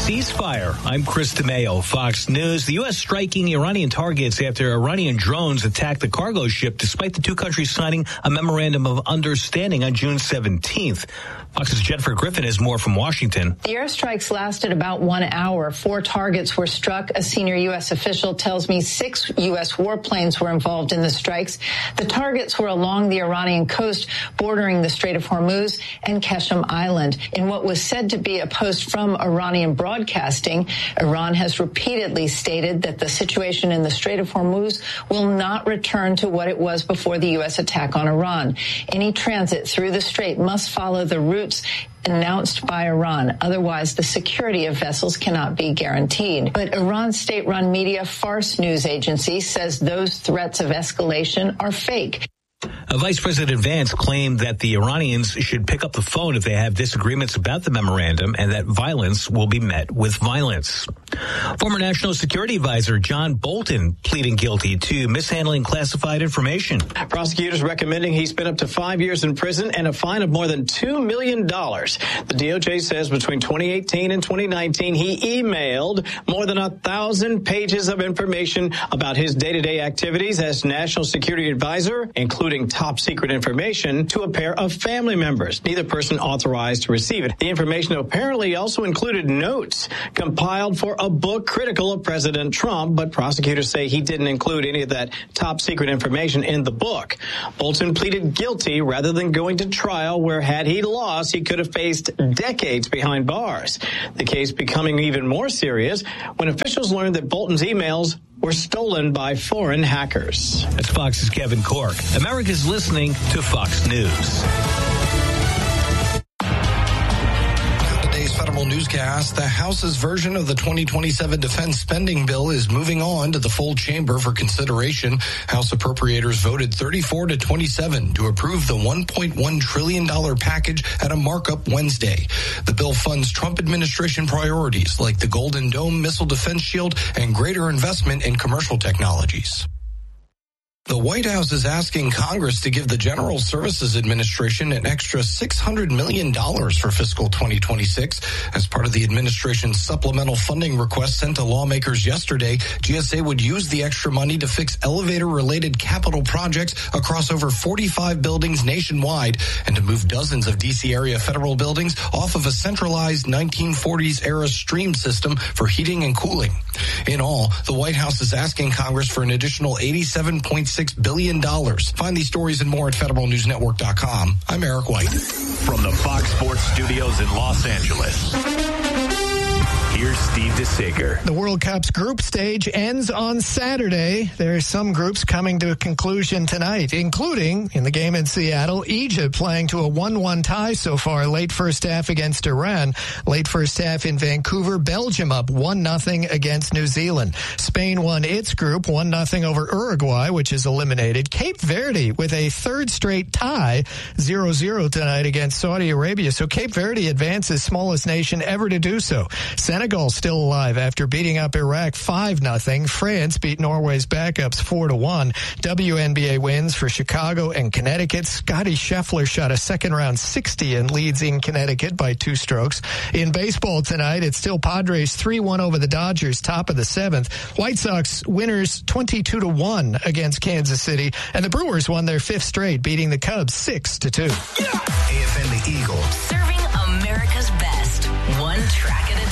ceasefire. I'm Chris DeMayo, Fox News. The U.S. striking Iranian targets after Iranian drones attacked the cargo ship, despite the two countries signing a memorandum of understanding on June 17th. Fox's Jennifer Griffin has more from Washington. The airstrikes lasted about 1 hour. 4 targets were struck. A senior U.S. official tells me 6 U.S. warplanes were involved in the strikes. The targets were along the Iranian coast, bordering the Strait of Hormuz and Qeshm Island. In what was said to be a post from Iranian broadcasting, Iran has repeatedly stated that the situation in the Strait of Hormuz will not return to what it was before the U.S. attack on Iran. Any transit through the strait must follow the routes announced by Iran. Otherwise, the security of vessels cannot be guaranteed. But Iran's state-run media Fars news agency says those threats of escalation are fake. Vice President Vance claimed that the Iranians should pick up the phone if they have disagreements about the memorandum and that violence will be met with violence. Former National Security Advisor John Bolton pleading guilty to mishandling classified information. Prosecutors recommending he spend up to 5 years in prison and a fine of more than $2 million. The DOJ says between 2018 and 2019, he emailed more than 1,000 pages of information about his day-to-day activities as National Security Advisor, including top secret information to a pair of family members. Neither person authorized to receive it. The information apparently also included notes compiled for a book critical of President Trump, but prosecutors say he didn't include any of that top secret information in the book. Bolton pleaded guilty rather than going to trial, where had he lost, he could have faced decades behind bars. The case becoming even more serious when officials learned that Bolton's emails were stolen by foreign hackers. That's Fox's Kevin Cork. America's listening to Fox News. Federal newscast. The House's version of the 2027 defense spending bill is moving on to the full chamber for consideration. House appropriators voted 34-27 to approve the $1.1 trillion package at a markup Wednesday. The bill funds Trump administration priorities like the Golden Dome missile defense shield and greater investment in commercial technologies. The White House is asking Congress to give the General Services Administration an extra $600 million for fiscal 2026. As part of the administration's supplemental funding request sent to lawmakers yesterday, GSA would use the extra money to fix elevator-related capital projects across over 45 buildings nationwide and to move dozens of D.C. area federal buildings off of a centralized 1940s-era stream system for heating and cooling. In all, the White House is asking Congress for an additional $87.6 billion. Find these stories and more at federalnewsnetwork.com. I'm Eric White. From the Fox Sports Studios in Los Angeles, here's Steve DeSager. The World Cup's group stage ends on Saturday. There are some groups coming to a conclusion tonight, including, in the game in Seattle, Egypt playing to a 1-1 tie so far. Late first half against Iran. Late first half in Vancouver. Belgium up 1-0 against New Zealand. Spain won its group 1-0 over Uruguay, which is eliminated. Cape Verde with a third straight tie, 0-0 tonight against Saudi Arabia. So Cape Verde advances, smallest nation ever to do so. Senegal still alive after beating up Iraq 5-0. France beat Norway's backups 4-1. WNBA wins for Chicago and Connecticut. Scotty Scheffler shot a second-round 60 and leads in Connecticut by 2 strokes. In baseball tonight, it's still Padres 3-1 over the Dodgers, top of the 7th. White Sox winners 22-1 against Kansas City, and the Brewers won their 5th straight, beating the Cubs 6-2. AFN the Eagle. Serving America's best, one track at a